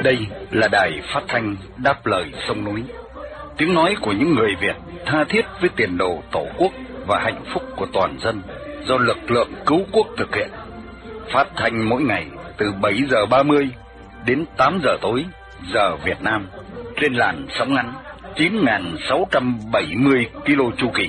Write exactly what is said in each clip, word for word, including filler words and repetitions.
đây là đài phát thanh Đáp Lời Sông Núi, tiếng nói của những người Việt tha thiết với tiền đồ Tổ quốc và hạnh phúc của toàn dân, do lực lượng cứu quốc thực hiện. Phát thanh mỗi ngày từ bảy giờ ba mươi đến tám giờ tối giờ Việt Nam trên làn sóng ngắn chín nghìn sáu trăm bảy mươi ki lô chu kỳ.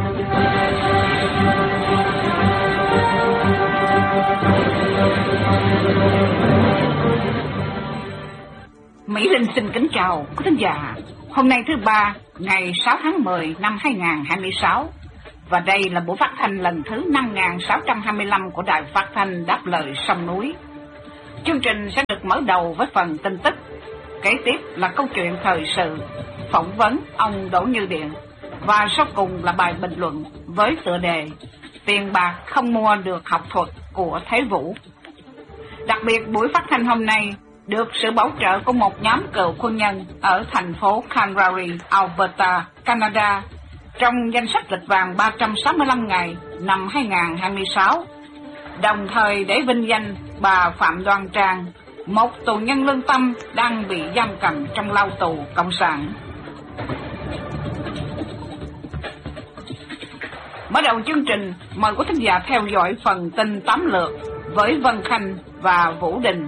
Mỹ Linh xin kính chào quý thính giả. Hôm nay thứ ba, ngày sáu tháng mười năm hai nghìn không trăm hai mươi sáu, và đây là buổi phát thanh lần thứ năm nghìn sáu trăm hai mươi lăm của đài phát thanh Đáp Lời Sông Núi. Chương trình sẽ được mở đầu với phần tin tức, kế tiếp là câu chuyện thời sự, phỏng vấn ông Đỗ Như Điện, và sau cùng là bài bình luận với tựa đề Tiền bạc không mua được học thuật của Thế Vũ. Đặc biệt buổi phát thanh hôm nay được sự bảo trợ của một nhóm cựu quân nhân ở thành phố Calgary, Alberta, Canada, trong danh sách lịch vàng ba trăm sáu mươi lăm ngày năm hai nghìn không trăm hai mươi sáu, đồng thời để vinh danh bà Phạm Đoan Trang, một tù nhân lương tâm đang bị giam cầm trong lao tù cộng sản. Mở đầu chương trình, mời quý thính giả theo dõi phần tin tóm lược với Vân Khanh và Vũ Đình.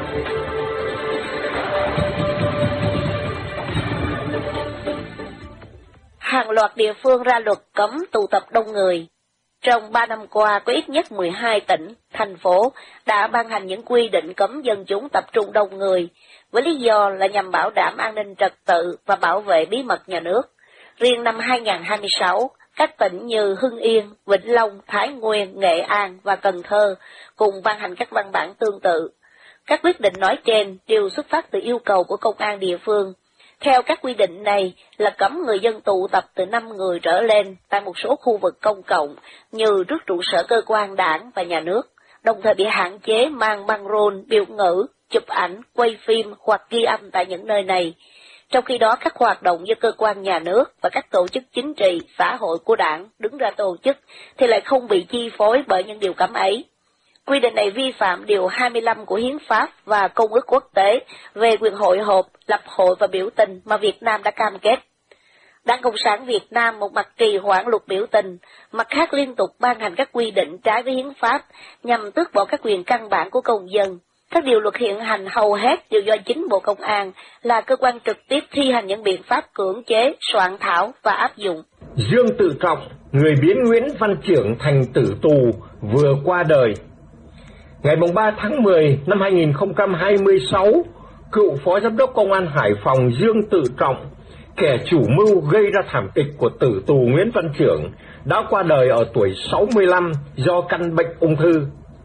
Hàng loạt địa phương ra luật cấm tụ tập đông người. Trong ba năm qua, có ít nhất mười hai tỉnh, thành phố đã ban hành những quy định cấm dân chúng tập trung đông người, với lý do là nhằm bảo đảm an ninh trật tự và bảo vệ bí mật nhà nước. Riêng năm hai nghìn không trăm hai mươi sáu, các tỉnh như Hưng Yên, Vĩnh Long, Thái Nguyên, Nghệ An và Cần Thơ cùng ban hành các văn bản tương tự. Các quyết định nói trên đều xuất phát từ yêu cầu của công an địa phương. Theo các quy định này là cấm người dân tụ tập từ năm người trở lên tại một số khu vực công cộng như trước trụ sở cơ quan đảng và nhà nước, đồng thời bị hạn chế mang băng rôn, biểu ngữ, chụp ảnh, quay phim hoặc ghi âm tại những nơi này. Trong khi đó, các hoạt động do cơ quan nhà nước và các tổ chức chính trị, xã hội của đảng đứng ra tổ chức thì lại không bị chi phối bởi những điều cấm ấy. Quy định này vi phạm Điều hai mươi lăm của Hiến pháp và Công ước Quốc tế về quyền hội họp, lập hội và biểu tình mà Việt Nam đã cam kết. Đảng Cộng sản Việt Nam một mặt trì hoãn luật biểu tình, mặt khác liên tục ban hành các quy định trái với Hiến pháp nhằm tước bỏ các quyền căn bản của công dân. Các điều luật hiện hành hầu hết đều do chính Bộ Công an là cơ quan trực tiếp thi hành những biện pháp cưỡng chế, soạn thảo và áp dụng. Dương Tự Trọng, người biến Nguyễn Văn Chưởng thành tử tù, vừa qua đời. Ngày ba tháng mười năm hai nghìn không trăm hai mươi sáu, cựu Phó Giám đốc Công an Hải Phòng Dương Tự Trọng, kẻ chủ mưu gây ra thảm kịch của tử tù Nguyễn Văn Chưởng, đã qua đời ở tuổi sáu mươi lăm do căn bệnh ung thư.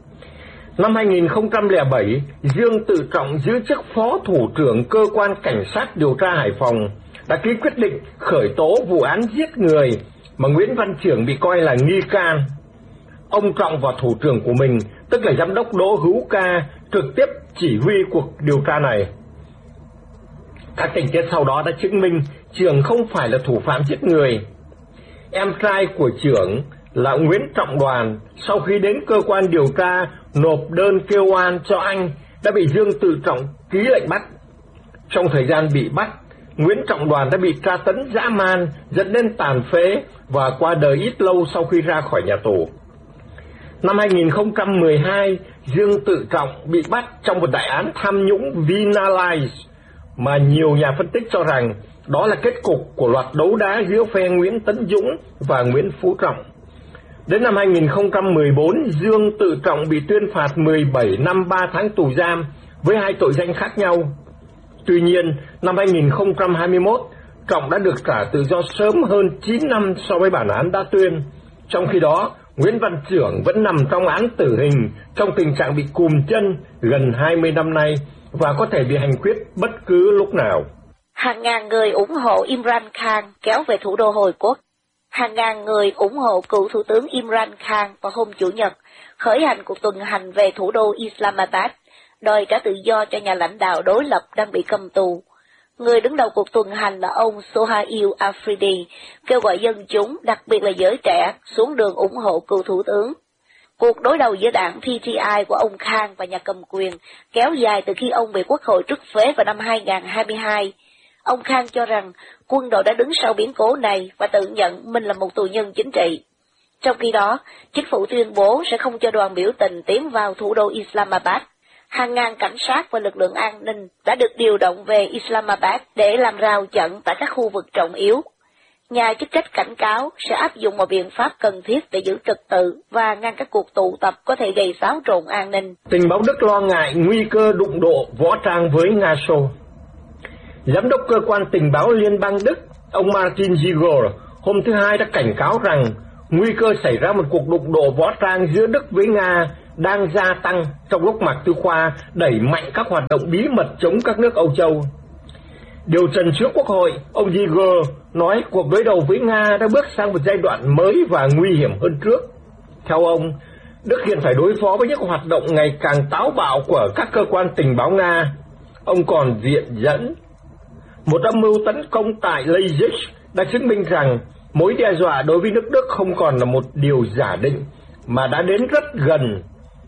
Năm hai nghìn không trăm lẻ bảy, Dương Tự Trọng giữ chức Phó Thủ trưởng Cơ quan Cảnh sát điều tra Hải Phòng đã ký quyết định khởi tố vụ án giết người mà Nguyễn Văn Chưởng bị coi là nghi can. Ông Trọng và thủ trưởng của mình, tức là Giám đốc Đỗ Hữu Ca, trực tiếp chỉ huy cuộc điều tra này. Các tình tiết sau đó đã chứng minh Chưởng không phải là thủ phạm giết người. Em trai của Chưởng là Nguyễn Trọng Đoàn, sau khi đến cơ quan điều tra nộp đơn kêu oan cho anh, đã bị Dương Tự Trọng ký lệnh bắt. Trong thời gian bị bắt, Nguyễn Trọng Đoàn đã bị tra tấn dã man, dẫn đến tàn phế và qua đời ít lâu sau khi ra khỏi nhà tù. Năm hai nghìn không trăm mười hai, Dương Tự Trọng bị bắt trong một đại án tham nhũng Vinalize, mà nhiều nhà phân tích cho rằng đó là kết cục của loạt đấu đá giữa phe Nguyễn Tấn Dũng và Nguyễn Phú Trọng. Đến năm hai nghìn không trăm mười bốn, Dương Tự Trọng bị tuyên phạt mười bảy năm ba tháng tù giam với hai tội danh khác nhau. Tuy nhiên, năm hai nghìn không trăm hai mươi mốt, Trọng đã được trả tự do sớm hơn chín năm so với bản án đã tuyên. Trong khi đó, Nguyễn Văn Chưởng vẫn nằm trong án tử hình trong tình trạng bị cùm chân gần hai mươi năm nay và có thể bị hành quyết bất cứ lúc nào. Hàng ngàn người ủng hộ Imran Khan kéo về thủ đô Hồi Quốc. Hàng ngàn người ủng hộ cựu Thủ tướng Imran Khan vào hôm Chủ nhật khởi hành cuộc tuần hành về thủ đô Islamabad, đòi trả tự do cho nhà lãnh đạo đối lập đang bị cầm tù. Người đứng đầu cuộc tuần hành là ông Sohail Afridi, kêu gọi dân chúng, đặc biệt là giới trẻ, xuống đường ủng hộ cựu thủ tướng. Cuộc đối đầu giữa đảng pê tê i của ông Khan và nhà cầm quyền kéo dài từ khi ông bị quốc hội truất phế vào năm hai nghìn không trăm hai mươi hai. Ông Khan cho rằng quân đội đã đứng sau biến cố này và tự nhận mình là một tù nhân chính trị. Trong khi đó, chính phủ tuyên bố sẽ không cho đoàn biểu tình tiến vào thủ đô Islamabad. Hàng ngàn cảnh sát và lực lượng an ninh đã được điều động về Islamabad để làm rào chắn tại các khu vực trọng yếu. Nhà chức trách cảnh cáo sẽ áp dụng mọi biện pháp cần thiết để giữ trật tự và ngăn các cuộc tụ tập có thể gây xáo trộn an ninh. Tình báo Đức lo ngại nguy cơ đụng độ võ trang với Nga Xô. Giám đốc cơ quan tình báo liên bang Đức, ông Martin Ziegler, hôm thứ Hai đã cảnh cáo rằng nguy cơ xảy ra một cuộc đụng độ võ trang giữa Đức với Nga đang gia tăng trong lúc Mạc Tư Khoa đẩy mạnh các hoạt động bí mật chống các nước Âu Châu. Điều trần trước Quốc hội, ông Ziegler nói cuộc đối đầu với Nga đã bước sang một giai đoạn mới và nguy hiểm hơn trước. Theo ông, Đức hiện phải đối phó với những hoạt động ngày càng táo bạo của các cơ quan tình báo Nga. Ông còn viện dẫn một âm mưu tấn công tại Leipzig đã chứng minh rằng mối đe dọa đối với nước Đức không còn là một điều giả định, mà đã đến rất gần.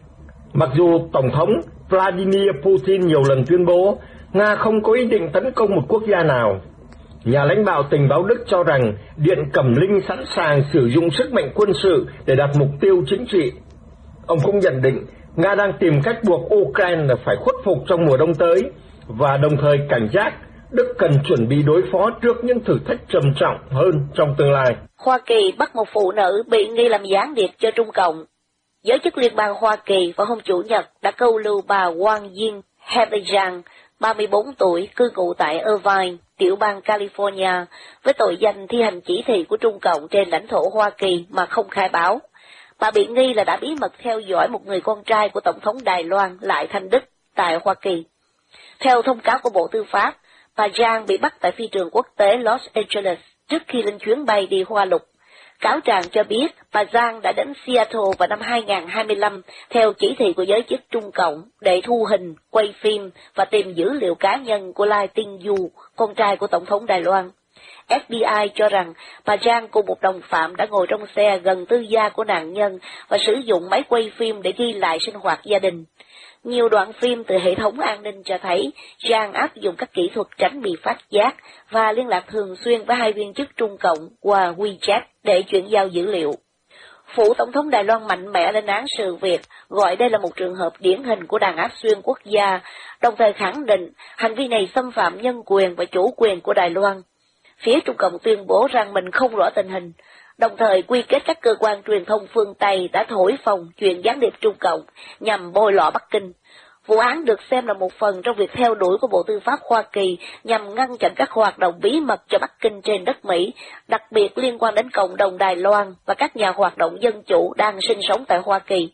Mặc dù Tổng thống Vladimir Putin nhiều lần tuyên bố Nga không có ý định tấn công một quốc gia nào, nhà lãnh đạo tình báo Đức cho rằng Điện Cẩm Linh sẵn sàng sử dụng sức mạnh quân sự để đạt mục tiêu chính trị. Ông cũng nhận định Nga đang tìm cách buộc Ukraine phải khuất phục trong mùa đông tới, và đồng thời cảnh giác Đức cần chuẩn bị đối phó trước những thử thách trầm trọng hơn trong tương lai. Hoa Kỳ bắt một phụ nữ bị nghi làm gián điệp cho Trung Cộng. Giới chức liên bang Hoa Kỳ vào hôm Chủ nhật đã câu lưu bà Wang Ying Hebejiang, ba mươi bốn tuổi, cư ngụ tại Irvine, tiểu bang California, với tội danh thi hành chỉ thị của Trung Cộng trên lãnh thổ Hoa Kỳ mà không khai báo. Bà bị nghi là đã bí mật theo dõi một người con trai của Tổng thống Đài Loan Lại Thanh Đức tại Hoa Kỳ. Theo thông cáo của Bộ Tư pháp, bà Giang bị bắt tại phi trường quốc tế Los Angeles trước khi lên chuyến bay đi Hoa Lục. Cáo trạng cho biết bà Giang đã đến Seattle vào năm hai nghìn không trăm hai mươi lăm theo chỉ thị của giới chức Trung Cộng để thu hình, quay phim và tìm dữ liệu cá nhân của Lai Ting-yu, con trai của Tổng thống Đài Loan. ép bê i cho rằng bà Giang cùng một đồng phạm đã ngồi trong xe gần tư gia của nạn nhân và sử dụng máy quay phim để ghi lại sinh hoạt gia đình. Nhiều đoạn phim từ hệ thống an ninh cho thấy Giang áp dụng các kỹ thuật tránh bị phát giác và liên lạc thường xuyên với hai viên chức Trung Cộng qua WeChat để chuyển giao dữ liệu. Phủ Tổng thống Đài Loan mạnh mẽ lên án sự việc, gọi đây là một trường hợp điển hình của đàn áp xuyên quốc gia, đồng thời khẳng định hành vi này xâm phạm nhân quyền và chủ quyền của Đài Loan. Phía Trung Cộng tuyên bố rằng mình không rõ tình hình, đồng thời quy kết các cơ quan truyền thông phương Tây đã thổi phồng chuyện gián điệp Trung Cộng nhằm bôi lọ Bắc Kinh. Vụ án được xem là một phần trong việc theo đuổi của Bộ Tư pháp Hoa Kỳ nhằm ngăn chặn các hoạt động bí mật cho Bắc Kinh trên đất Mỹ, đặc biệt liên quan đến cộng đồng Đài Loan và các nhà hoạt động dân chủ đang sinh sống tại Hoa Kỳ.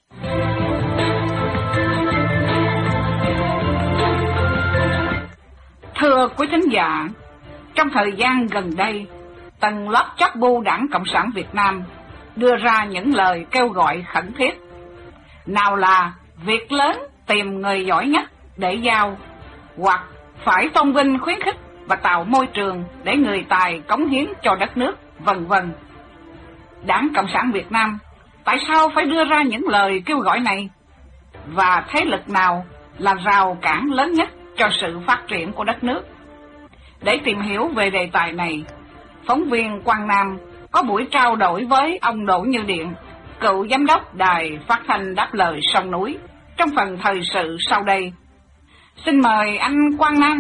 Thưa quý thính giả, trong thời gian gần đây, tầng lớp chóp bu Đảng Cộng sản Việt Nam đưa ra những lời kêu gọi khẩn thiết. Nào là việc lớn tìm người giỏi nhất để giao, hoặc phải tôn vinh khuyến khích và tạo môi trường để người tài cống hiến cho đất nước, vân vân. Đảng Cộng sản Việt Nam tại sao phải đưa ra những lời kêu gọi này? Và thế lực nào là rào cản lớn nhất cho sự phát triển của đất nước? Để tìm hiểu về đề tài này, phóng viên Quang Nam có buổi trao đổi với ông Đỗ Như Điện, cựu giám đốc Đài Phát thanh Đáp Lời Sông Núi, trong phần thời sự sau đây. Xin mời anh Quang Nam.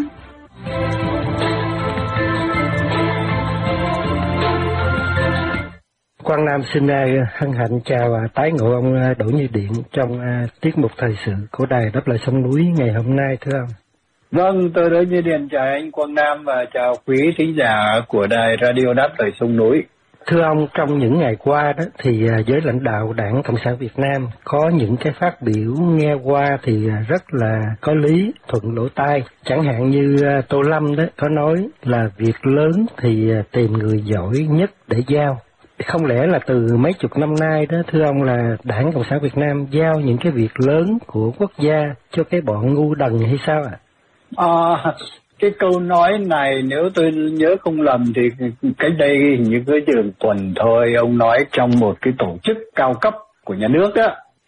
Quang Nam xin hân hạnh chào và tái ngộ ông Đỗ Như Điện trong tiết mục thời sự của Đài Đáp Lời Sông Núi ngày hôm nay, thưa ông. Vâng, tôi Đỗ Như Điện chào anh Quang Nam và chào quý thính giả của Đài Radio Đáp Lời Sông Núi. Thưa ông, trong những ngày qua đó thì giới lãnh đạo Đảng Cộng sản Việt Nam có những cái phát biểu nghe qua thì rất là có lý, thuận lỗ tai. Chẳng hạn như Tô Lâm đó có nói là việc lớn thì tìm người giỏi nhất để giao. Không lẽ là từ mấy chục năm nay đó, thưa ông, là Đảng Cộng sản Việt Nam giao những cái việc lớn của quốc gia cho cái bọn ngu đần hay sao ạ? À, cái câu nói này nếu tôi nhớ không lầm thì cách đây hình như cái chừng tuần thôi, ông nói trong một cái tổ chức cao cấp của nhà nước á,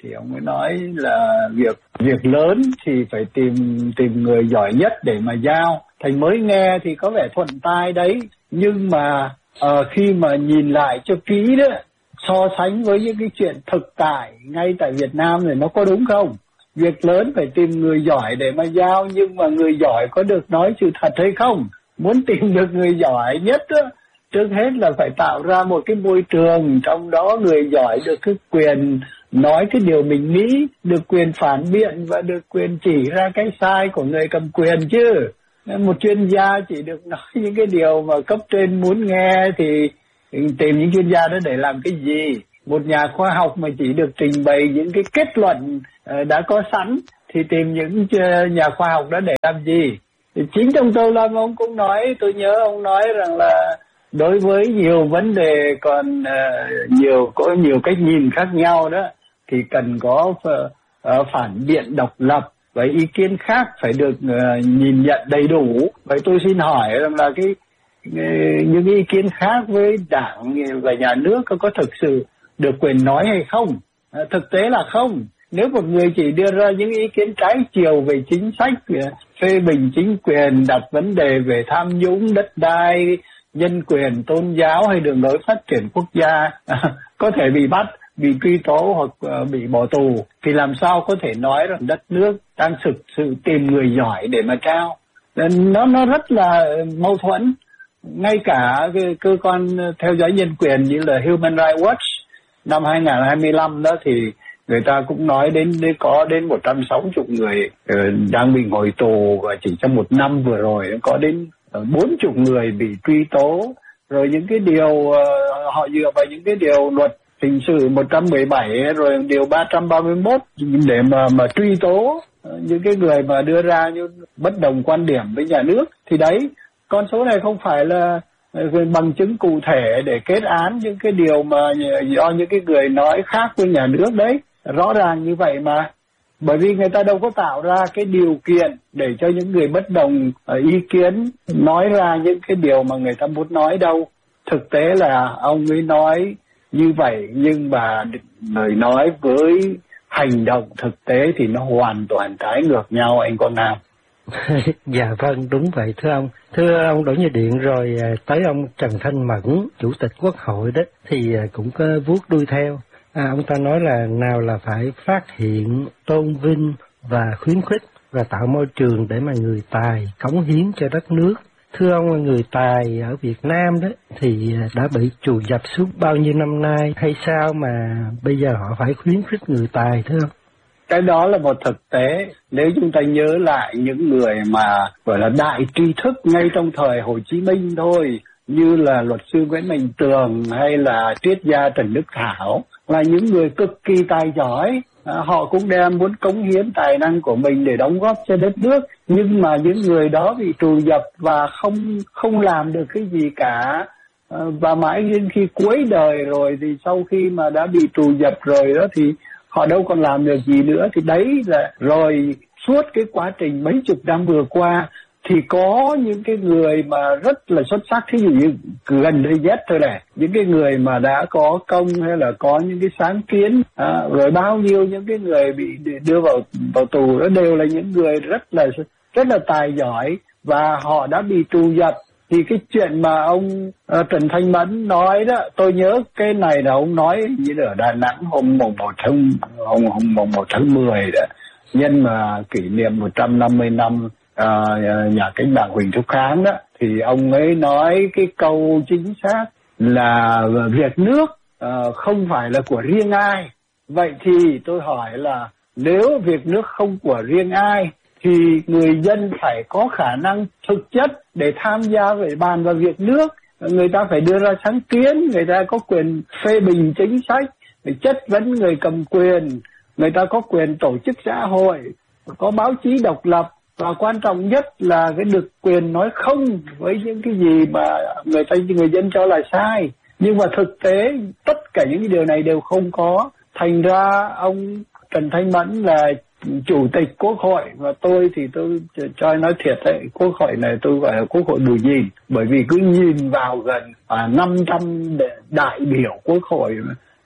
thì ông mới nói là việc việc lớn thì phải tìm tìm người giỏi nhất để mà giao. Thành mới nghe thì có vẻ thuận tai đấy, nhưng mà uh, khi mà nhìn lại cho kỹ đó, so sánh với những cái chuyện thực tại ngay tại Việt Nam thì nó có đúng không? Việc lớn phải tìm người giỏi để mà giao, nhưng mà người giỏi có được nói sự thật hay không? Muốn tìm được người giỏi nhất đó, trước hết là phải tạo ra một cái môi trường trong đó người giỏi được cái quyền nói cái điều mình nghĩ, được quyền phản biện và được quyền chỉ ra cái sai của người cầm quyền chứ. Một chuyên gia chỉ được nói những cái điều mà cấp trên muốn nghe thì tìm những chuyên gia đó để làm cái gì? Một nhà khoa học mà chỉ được trình bày những cái kết luận đã có sẵn thì tìm những nhà khoa học đó để làm gì? Chính trong Tô Lâm ông cũng nói, tôi nhớ ông nói rằng là đối với nhiều vấn đề còn uh, nhiều có nhiều cách nhìn khác nhau đó thì cần có uh, phản biện độc lập và ý kiến khác phải được uh, nhìn nhận đầy đủ. Vậy tôi xin hỏi rằng là cái uh, những ý kiến khác với đảng và nhà nước có, có thực sự được quyền nói hay không? Uh, thực tế là không. Nếu một người chỉ đưa ra những ý kiến trái chiều về chính sách, phê bình chính quyền, đặt vấn đề về tham nhũng, đất đai, nhân quyền, tôn giáo hay đường lối phát triển quốc gia, có thể bị bắt, bị truy tố hoặc bị bỏ tù, thì làm sao có thể nói rằng đất nước đang thực sự tìm người giỏi để mà trao? Nó nó rất là mâu thuẫn. Ngay cả cái cơ quan theo dõi nhân quyền như là Human Rights Watch năm hai không hai lăm đó thì người ta cũng nói đến, đến có đến một trăm sáu mươi người uh, đang bị ngồi tù, và chỉ trong một năm vừa rồi có đến bốn mươi người bị truy tố. Rồi những cái điều uh, họ dựa vào những cái điều luật hình sự một trăm mười bảy rồi điều ba trăm ba mươi mốt để mà mà truy tố uh, những cái người mà đưa ra những bất đồng quan điểm với nhà nước. Thì đấy, con số này không phải là bằng chứng cụ thể để kết án những cái điều mà do những cái người nói khác với nhà nước đấy. Rõ ràng như vậy mà. Bởi vì người ta đâu có tạo ra cái điều kiện để cho những người bất đồng ý kiến nói ra những cái điều mà người ta muốn nói đâu. Thực tế là ông ấy nói như vậy, nhưng mà lời nói với hành động thực tế thì nó hoàn toàn trái ngược nhau, anh Quang Nam. Dạ vâng, đúng vậy thưa ông. Thưa ông Đỗ Như Điện, rồi tới ông Trần Thanh Mẫn, Chủ tịch Quốc hội đó, thì cũng có vuốt đuôi theo. À, ông ta nói là nào là phải phát hiện, tôn vinh và khuyến khích và tạo môi trường để mà người tài cống hiến cho đất nước. Thưa ông, người tài ở Việt Nam đó thì đã bị trù dập suốt bao nhiêu năm nay hay sao mà bây giờ họ phải khuyến khích người tài thưa ông? Cái đó là một thực tế. Nếu chúng ta nhớ lại những người mà gọi là đại tri thức ngay trong thời Hồ Chí Minh thôi, như là luật sư Nguyễn Mạnh Tường hay là triết gia Trần Đức Thảo, là những người cực kỳ tài giỏi. À, họ cũng đem muốn cống hiến tài năng của mình để đóng góp cho đất nước, nhưng mà những người đó bị trù dập và không không làm được cái gì cả. À, và mãi đến khi cuối đời rồi thì sau khi mà đã bị trù dập rồi đó thì họ đâu còn làm được gì nữa. Thì đấy là rồi suốt cái quá trình mấy chục năm vừa qua thì có những cái người mà rất là xuất sắc, thí dụ như gần đây nhất thôi này, những cái người mà đã có công hay là có những cái sáng kiến, à, rồi bao nhiêu những cái người bị đưa vào vào tù đó đều là những người rất là rất là tài giỏi và họ đã bị trù dập. Thì cái chuyện mà ông uh, Trần Thanh Mẫn nói đó, tôi nhớ cái này là ông nói như ở Đà Nẵng hôm mùng một tháng hôm hôm mùng một tháng mười đó, nhân mà kỷ niệm một trăm năm mươi năm À, nhà cách mạng Huỳnh Thúc Kháng đó, thì ông ấy nói cái câu chính xác là việc nước à, không phải là của riêng ai. Vậy thì tôi hỏi là nếu việc nước không của riêng ai thì người dân phải có khả năng thực chất để tham gia về bàn vào việc nước. Người ta phải đưa ra sáng kiến, người ta có quyền phê bình chính sách, để chất vấn người cầm quyền, người ta có quyền tổ chức xã hội, có báo chí độc lập. Và quan trọng nhất là cái được quyền nói không với những cái gì mà người ta người dân cho là sai. Nhưng mà thực tế tất cả những cái điều này đều không có. Thành ra ông Trần Thanh Mẫn là chủ tịch Quốc hội, và tôi thì tôi cho nói thiệt đấy, Quốc hội này tôi gọi là Quốc hội bù nhìn, bởi vì cứ nhìn vào gần à, năm trăm đại biểu Quốc hội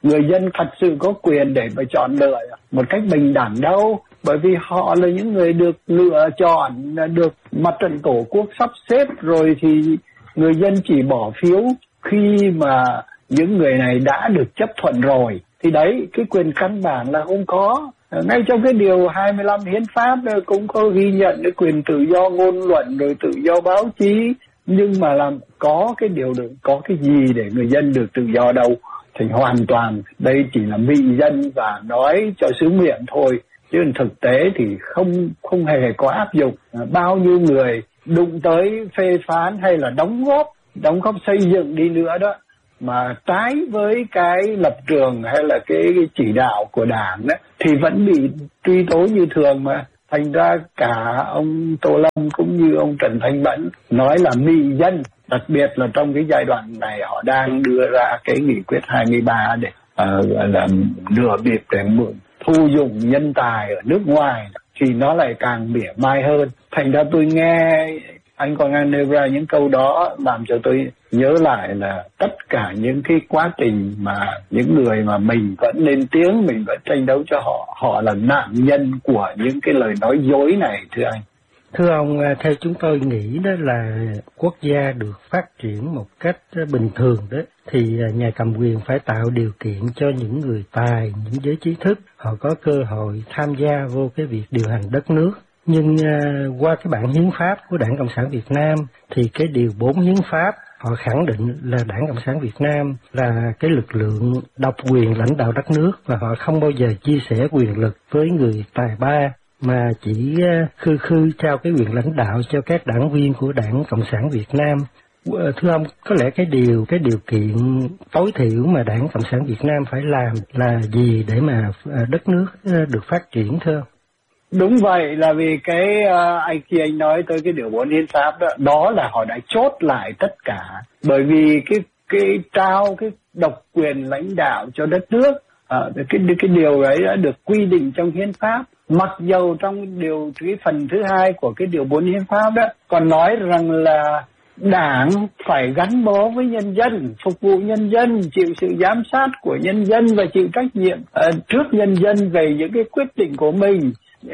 người dân thật sự có quyền để mà chọn lựa một cách bình đẳng đâu, bởi vì họ là những người được lựa chọn, được mặt trận Tổ quốc sắp xếp rồi thì người dân chỉ bỏ phiếu khi mà những người này đã được chấp thuận rồi. Thì đấy, cái quyền căn bản là không có. Ngay trong cái điều hai mươi lăm hiến pháp cũng có ghi nhận cái quyền tự do ngôn luận rồi tự do báo chí, nhưng mà làm có cái điều được có cái gì để người dân được tự do đâu. Thì hoàn toàn đây chỉ là mị dân và nói cho sứ miệng thôi, chứ thực tế thì không không hề có áp dụng. Bao nhiêu người đụng tới phê phán hay là đóng góp đóng góp xây dựng đi nữa đó mà trái với cái lập trường hay là cái chỉ đạo của Đảng đó, thì vẫn bị truy tố như thường mà. Thành ra cả ông Tô Lâm cũng như ông Trần Thanh Mẫn nói là mị dân, đặc biệt là trong cái giai đoạn này họ đang đưa ra cái nghị quyết hai mươi ba để uh, là lừa bịp để mượn thu dụng nhân tài ở nước ngoài, thì nó lại càng mỉa mai hơn. Thành ra tôi nghe anh Quang An nêu ra những câu đó làm cho tôi nhớ lại là tất cả những cái quá trình mà những người mà mình vẫn lên tiếng, mình vẫn tranh đấu cho họ, họ là nạn nhân của những cái lời nói dối này, thưa anh. Thưa ông, theo chúng tôi nghĩ đó là quốc gia được phát triển một cách bình thường đó, thì nhà cầm quyền phải tạo điều kiện cho những người tài, những giới trí thức, họ có cơ hội tham gia vô cái việc điều hành đất nước. Nhưng uh, qua cái bản hiến pháp của Đảng Cộng sản Việt Nam thì cái điều bốn hiến pháp họ khẳng định là Đảng Cộng sản Việt Nam là cái lực lượng độc quyền lãnh đạo đất nước, và họ không bao giờ chia sẻ quyền lực với người tài ba, mà chỉ uh, khư khư trao cái quyền lãnh đạo cho các đảng viên của Đảng Cộng sản Việt Nam. Uh, thưa ông, có lẽ cái điều cái điều kiện tối thiểu mà Đảng Cộng sản Việt Nam phải làm là gì để mà uh, đất nước uh, được phát triển, thưa ông? Đúng vậy, là vì cái uh, anh khi anh nói tới cái điều bốn hiến pháp đó, đó là họ đã chốt lại tất cả. Bởi vì cái cái trao cái độc quyền lãnh đạo cho đất nước, uh, cái cái điều đấy đã được quy định trong hiến pháp. Mặc dầu trong điều cái phần thứ hai của cái điều bốn hiến pháp đó còn nói rằng là Đảng phải gắn bó với nhân dân, phục vụ nhân dân, chịu sự giám sát của nhân dân và chịu trách nhiệm uh, trước nhân dân về những cái quyết định của mình.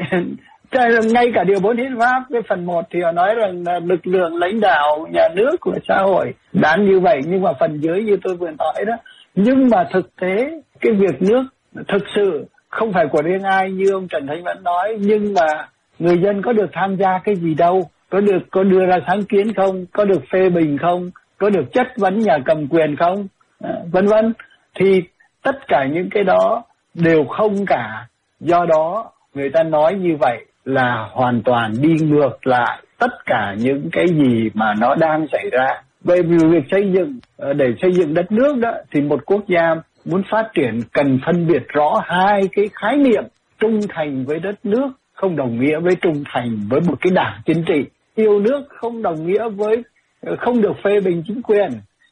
Ngay cả điều bốn hiến pháp cái phần một thì họ nói rằng là lực lượng lãnh đạo nhà nước của xã hội đáng như vậy, nhưng mà phần dưới như tôi vừa nói đó. Nhưng mà thực tế cái việc nước thực sự không phải của riêng ai như ông Trần Thanh Mẫn nói, nhưng mà người dân có được tham gia cái gì đâu, có được có đưa ra sáng kiến không, có được phê bình không, có được chất vấn nhà cầm quyền không, à, vân vân. Thì tất cả những cái đó đều không cả. Do đó người ta nói như vậy là hoàn toàn đi ngược lại tất cả những cái gì mà nó đang xảy ra. Về việc xây dựng, để xây dựng đất nước đó, thì một quốc gia muốn phát triển cần phân biệt rõ hai cái khái niệm. Trung thành với đất nước không đồng nghĩa với trung thành với một cái đảng chính trị. Yêu nước không đồng nghĩa với không được phê bình chính quyền.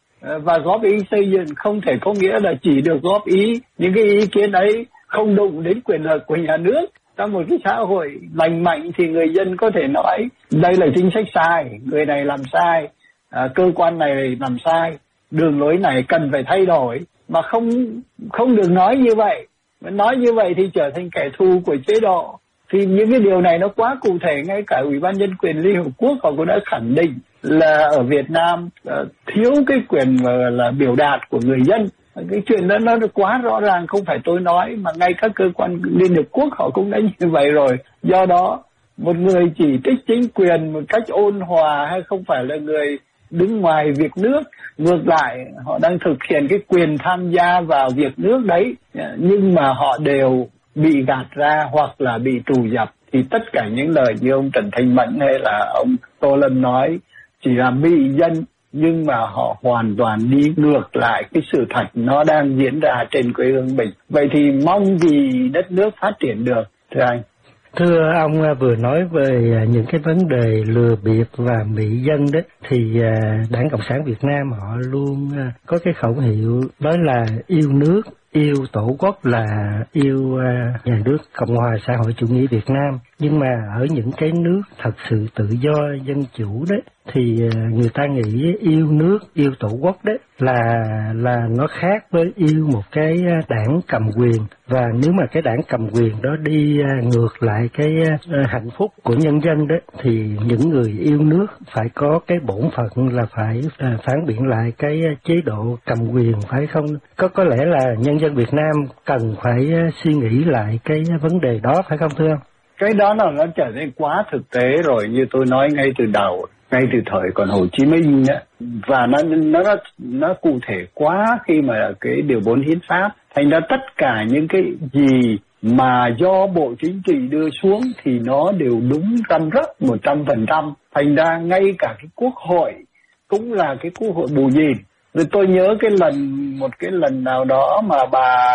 Và góp ý xây dựng không thể có nghĩa là chỉ được góp ý những cái ý kiến ấy không đụng đến quyền lợi của nhà nước. Trong một cái xã hội lành mạnh thì người dân có thể nói đây là chính sách sai, người này làm sai, à, cơ quan này làm sai, đường lối này cần phải thay đổi, mà không không được nói như vậy. Nói như vậy thì trở thành kẻ thù của chế độ. Thì những cái điều này nó quá cụ thể, ngay cả Ủy ban Nhân quyền Liên Hợp Quốc họ cũng đã khẳng định là ở Việt Nam uh, thiếu cái quyền uh, là biểu đạt của người dân. Cái chuyện đó nó quá rõ ràng, không phải tôi nói mà ngay các cơ quan Liên Hợp Quốc họ cũng đã như vậy rồi. Do đó một người chỉ trích chính quyền một cách ôn hòa hay không phải là người đứng ngoài việc nước, ngược lại họ đang thực hiện cái quyền tham gia vào việc nước đấy, nhưng mà họ đều bị gạt ra hoặc là bị trù dập. Thì tất cả những lời như ông Trần Thanh Mẫn hay là ông Tô Lâm nói chỉ là mị dân, nhưng mà họ hoàn toàn đi ngược lại cái sự thật nó đang diễn ra trên quê hương mình. Vậy thì mong gì đất nước phát triển được, thưa anh? Thưa ông vừa nói về những cái vấn đề lừa bịp và mị dân đấy, thì Đảng Cộng sản Việt Nam họ luôn có cái khẩu hiệu đó là yêu nước, yêu tổ quốc, là yêu nhà nước Cộng hòa xã hội chủ nghĩa Việt Nam. Nhưng mà ở những cái nước thật sự tự do dân chủ đấy thì người ta nghĩ yêu nước, yêu tổ quốc đấy là là nó khác với yêu một cái đảng cầm quyền, và nếu mà cái đảng cầm quyền đó đi ngược lại cái hạnh phúc của nhân dân đấy thì những người yêu nước phải có cái bổn phận là phải phản biện lại cái chế độ cầm quyền, phải không? Có có lẽ là nhân dân Việt Nam cần phải suy nghĩ lại cái vấn đề đó, phải không thưa ông? Cái đó là nó trở nên quá thực tế rồi, như tôi nói ngay từ đầu, ngay từ thời còn Hồ Chí Minh ấy, và nó nó nó cụ thể quá khi mà cái điều bốn hiến pháp. Thành ra tất cả những cái gì mà do Bộ Chính trị đưa xuống thì nó đều đúng răm rắp một trăm phần trăm. Thành ra ngay cả cái Quốc hội cũng là cái Quốc hội bù nhìn. Rồi tôi nhớ cái lần một cái lần nào đó mà bà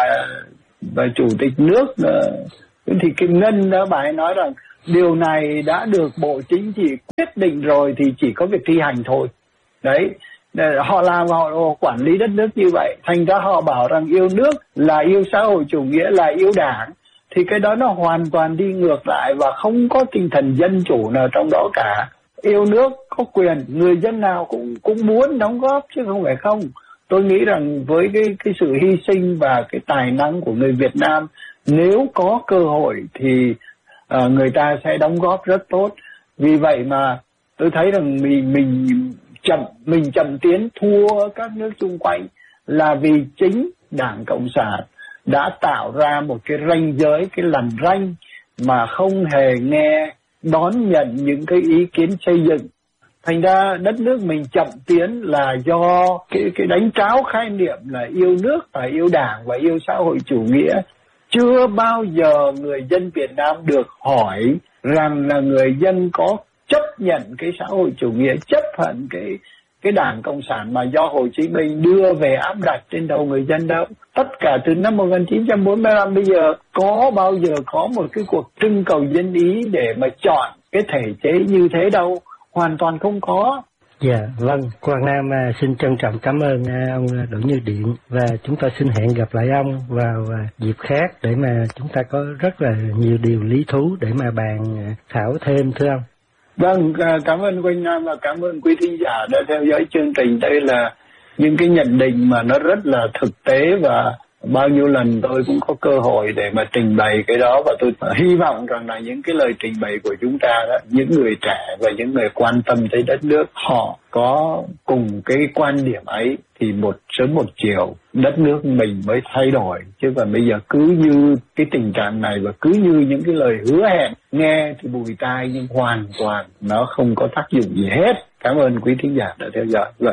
bà chủ tịch nước Nguyễn Thị Kim Ngân đó, bà ấy nói rằng điều này đã được Bộ Chính trị quyết định rồi thì chỉ có việc thi hành thôi. Đấy, họ làm, họ quản lý đất nước như vậy. Thành ra họ bảo rằng yêu nước là yêu xã hội chủ nghĩa, là yêu đảng. Thì cái đó nó hoàn toàn đi ngược lại và không có tinh thần dân chủ nào trong đó cả. Yêu nước có quyền, người dân nào cũng cũng muốn đóng góp chứ không phải không. Tôi nghĩ rằng với cái, cái sự hy sinh và cái tài năng của người Việt Nam, nếu có cơ hội thì uh, người ta sẽ đóng góp rất tốt. Vì vậy mà tôi thấy rằng mình mình chậm mình chậm tiến thua các nước xung quanh là vì chính Đảng Cộng sản đã tạo ra một cái ranh giới, cái lằn ranh mà không hề nghe đón nhận những cái ý kiến xây dựng. Thành ra đất nước mình chậm tiến là do cái cái đánh tráo khái niệm là yêu nước và yêu đảng và yêu xã hội chủ nghĩa. Chưa bao giờ người dân Việt Nam được hỏi rằng là người dân có chấp nhận cái xã hội chủ nghĩa, chấp thuận cái cái Đảng Cộng sản mà do Hồ Chí Minh đưa về áp đặt trên đầu người dân đâu. Tất cả từ năm một nghìn chín trăm bốn mươi lăm bây giờ có bao giờ có một cái cuộc trưng cầu dân ý để mà chọn cái thể chế như thế đâu, hoàn toàn không có. Dạ, vâng, Quang Nam à, xin trân trọng cảm ơn à, ông Đỗ Như Điện, và chúng ta xin hẹn gặp lại ông vào à, dịp khác để mà chúng ta có rất là nhiều điều lý thú để mà bàn à, thảo thêm, thưa ông. Vâng, cảm ơn Quang Nam và cảm ơn quý thính giả đã theo dõi chương trình. Đây là những cái nhận định mà nó rất là thực tế và bao nhiêu lần tôi cũng có cơ hội để mà trình bày cái đó, và tôi hy vọng rằng là những cái lời trình bày của chúng ta đó, những người trẻ và những người quan tâm tới đất nước, họ có cùng cái quan điểm ấy thì một sớm một chiều đất nước mình mới thay đổi. Chứ còn bây giờ cứ như cái tình trạng này và cứ như những cái lời hứa hẹn nghe thì bùi tai nhưng hoàn toàn nó không có tác dụng gì hết. Cảm ơn quý thính giả đã theo dõi. Rồi.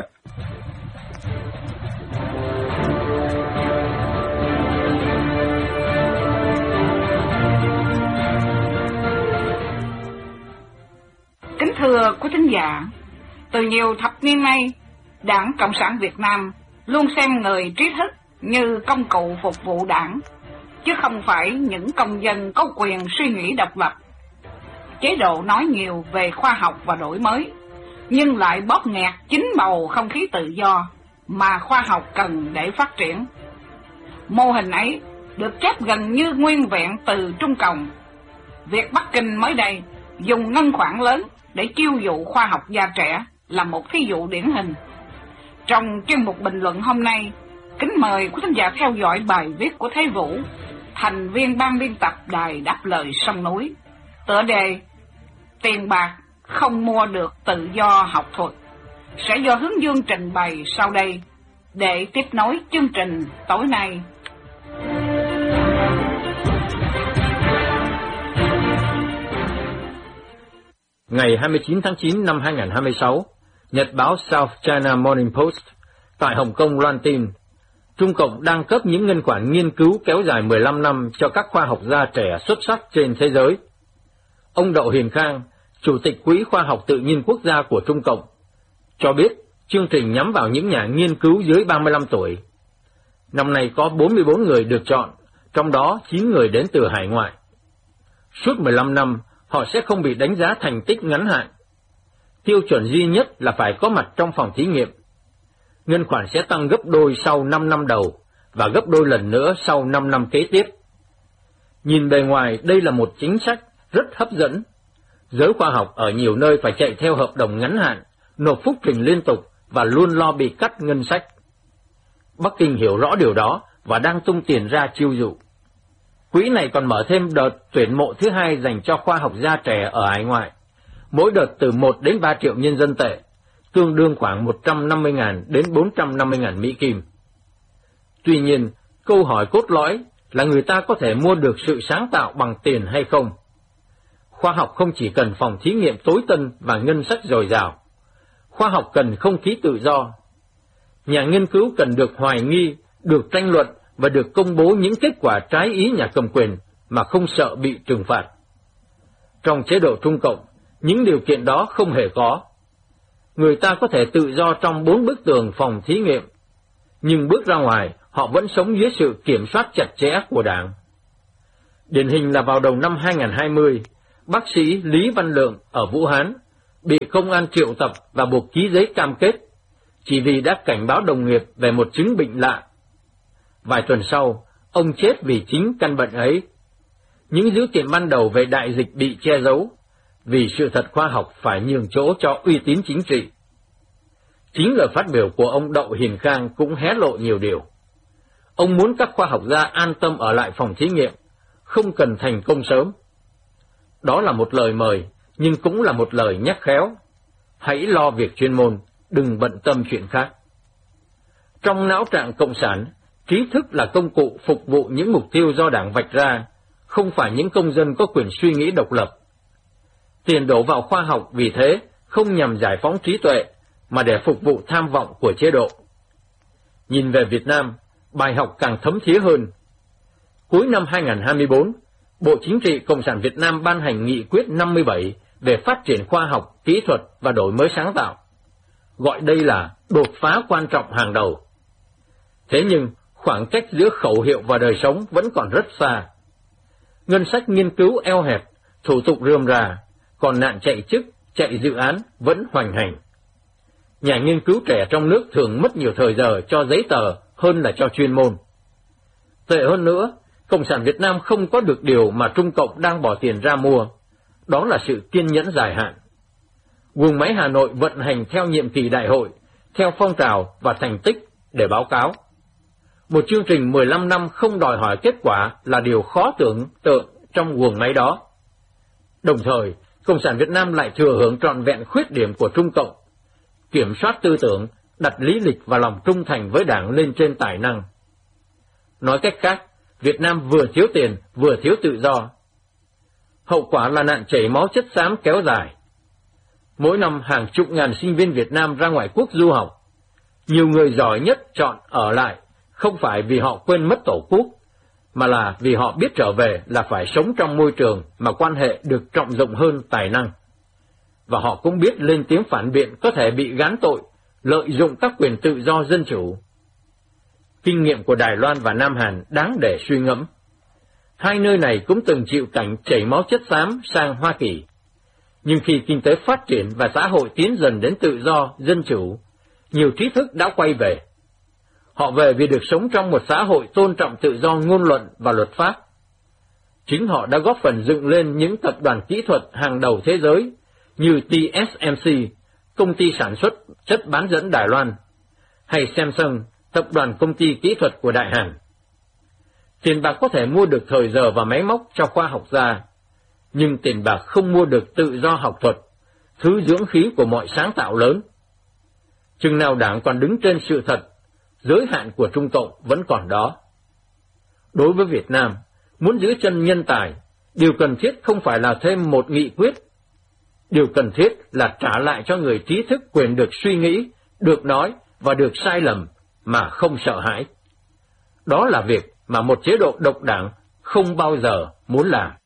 Kính thưa quý thính giả, từ nhiều thập niên nay, Đảng Cộng sản Việt Nam luôn xem người trí thức như công cụ phục vụ đảng, chứ không phải những công dân có quyền suy nghĩ độc lập. Chế độ nói nhiều về khoa học và đổi mới, nhưng lại bóp nghẹt chính bầu không khí tự do mà khoa học cần để phát triển. Mô hình ấy được chép gần như nguyên vẹn từ Trung Cộng. Việc Bắc Kinh mới đây dùng ngân khoản lớn để chiêu dụ khoa học gia trẻ là một thí dụ điển hình. Trong chuyên mục bình luận hôm nay, kính mời quý thính giả theo dõi bài viết của Thế Vũ, thành viên ban biên tập Đài Đáp Lời Sông Núi, tựa đề Tiền bạc không mua được tự do học thuật, sẽ do Hướng Dương trình bày sau đây để tiếp nối chương trình tối nay. Ngày hai mươi chín tháng chín năm hai nghìn không trăm hai mươi sáu, Nhật báo South China Morning Post tại Hồng Kông loan tin Trung Cộng đang cấp những ngân khoản nghiên cứu kéo dài mười lăm năm cho các khoa học gia trẻ xuất sắc trên thế giới. Ông Đậu Hiền Khang, Chủ tịch Quỹ Khoa học Tự nhiên Quốc gia của Trung Cộng, cho biết chương trình nhắm vào những nhà nghiên cứu dưới ba mươi lăm tuổi. Năm nay có bốn mươi bốn người được chọn, trong đó chín người đến từ hải ngoại. Suốt mười lăm năm, họ sẽ không bị đánh giá thành tích ngắn hạn. Tiêu chuẩn duy nhất là phải có mặt trong phòng thí nghiệm. Ngân khoản sẽ tăng gấp đôi sau năm năm đầu và gấp đôi lần nữa sau năm năm kế tiếp. Nhìn bề ngoài, đây là một chính sách rất hấp dẫn. Giới khoa học ở nhiều nơi phải chạy theo hợp đồng ngắn hạn nộp phúc trình liên tục và luôn lo bị cắt ngân sách. Bắc Kinh hiểu rõ điều đó và đang tung tiền ra chiêu dụ. Quỹ này còn mở thêm đợt tuyển mộ thứ hai dành cho khoa học gia trẻ ở hải ngoại, mỗi đợt từ một đến ba triệu nhân dân tệ, tương đương khoảng một trăm năm mươi nghìn đến bốn trăm năm mươi nghìn Mỹ Kim. Tuy nhiên, câu hỏi cốt lõi là người ta có thể mua được sự sáng tạo bằng tiền hay không? Khoa học không chỉ cần phòng thí nghiệm tối tân và ngân sách dồi dào. Khoa học cần không khí tự do. Nhà nghiên cứu cần được hoài nghi, được tranh luận và được công bố những kết quả trái ý nhà cầm quyền mà không sợ bị trừng phạt. Trong chế độ Trung Cộng, những điều kiện đó không hề có. Người ta có thể tự do trong bốn bức tường phòng thí nghiệm, nhưng bước ra ngoài, họ vẫn sống dưới sự kiểm soát chặt chẽ của Đảng. Điển hình là vào đầu năm hai nghìn không trăm hai mươi, bác sĩ Lý Văn Lượng ở Vũ Hán bị công an triệu tập và buộc ký giấy cam kết, chỉ vì đã cảnh báo đồng nghiệp về một chứng bệnh lạ. Vài tuần sau, ông chết vì chính căn bệnh ấy. Những dữ kiện ban đầu về đại dịch bị che giấu, vì sự thật khoa học phải nhường chỗ cho uy tín chính trị. Chính lời phát biểu của ông Đậu Hiền Khang cũng hé lộ nhiều điều. Ông muốn các khoa học gia an tâm ở lại phòng thí nghiệm, không cần thành công sớm. Đó là một lời mời, nhưng cũng là một lời nhắc khéo. Hãy lo việc chuyên môn, đừng bận tâm chuyện khác. Trong não trạng cộng sản, trí thức là công cụ phục vụ những mục tiêu do Đảng vạch ra, không phải những công dân có quyền suy nghĩ độc lập. Tiền đổ vào khoa học vì thế không nhằm giải phóng trí tuệ, mà để phục vụ tham vọng của chế độ. Nhìn về Việt Nam, bài học càng thấm thía hơn. Cuối năm hai nghìn không trăm hai mươi tư, Bộ Chính trị Cộng sản Việt Nam ban hành nghị quyết năm mươi bảy về phát triển khoa học, kỹ thuật và đổi mới sáng tạo. Gọi đây là đột phá quan trọng hàng đầu. Thế nhưng, khoảng cách giữa khẩu hiệu và đời sống vẫn còn rất xa. Ngân sách nghiên cứu eo hẹp, thủ tục rườm rà, còn nạn chạy chức, chạy dự án vẫn hoành hành. Nhà nghiên cứu trẻ trong nước thường mất nhiều thời giờ cho giấy tờ hơn là cho chuyên môn. Tệ hơn nữa, Cộng sản Việt Nam không có được điều mà Trung Cộng đang bỏ tiền ra mua, đó là sự kiên nhẫn dài hạn. Guồng máy Hà Nội vận hành theo nhiệm kỳ đại hội, theo phong trào và thành tích để báo cáo. Một chương trình mười lăm năm không đòi hỏi kết quả là điều khó tưởng tượng trong guồng máy đó. Đồng thời, Cộng sản Việt Nam lại thừa hưởng trọn vẹn khuyết điểm của Trung Cộng, kiểm soát tư tưởng, đặt lý lịch và lòng trung thành với Đảng lên trên tài năng. Nói cách khác, Việt Nam vừa thiếu tiền, vừa thiếu tự do. Hậu quả là nạn chảy máu chất xám kéo dài. Mỗi năm hàng chục ngàn sinh viên Việt Nam ra ngoại quốc du học. Nhiều người giỏi nhất chọn ở lại, không phải vì họ quên mất Tổ quốc, mà là vì họ biết trở về là phải sống trong môi trường mà quan hệ được trọng dụng hơn tài năng. Và họ cũng biết lên tiếng phản biện có thể bị gán tội, lợi dụng các quyền tự do dân chủ. Kinh nghiệm của Đài Loan và Nam Hàn đáng để suy ngẫm. Hai nơi này cũng từng chịu cảnh chảy máu chất xám sang Hoa Kỳ. Nhưng khi kinh tế phát triển và xã hội tiến dần đến tự do, dân chủ, nhiều trí thức đã quay về. Họ về vì được sống trong một xã hội tôn trọng tự do ngôn luận và luật pháp. Chính họ đã góp phần dựng lên những tập đoàn kỹ thuật hàng đầu thế giới như T S M C, công ty sản xuất chất bán dẫn Đài Loan, hay Samsung, tập đoàn công ty kỹ thuật của Đại Hàn. Tiền bạc có thể mua được thời giờ và máy móc cho khoa học gia, nhưng tiền bạc không mua được tự do học thuật, thứ dưỡng khí của mọi sáng tạo lớn. Chừng nào Đảng còn đứng trên sự thật, giới hạn của Trung Cộng vẫn còn đó. Đối với Việt Nam, muốn giữ chân nhân tài, điều cần thiết không phải là thêm một nghị quyết. Điều cần thiết là trả lại cho người trí thức quyền được suy nghĩ, được nói và được sai lầm mà không sợ hãi. Đó là việc mà một chế độ độc đảng không bao giờ muốn làm.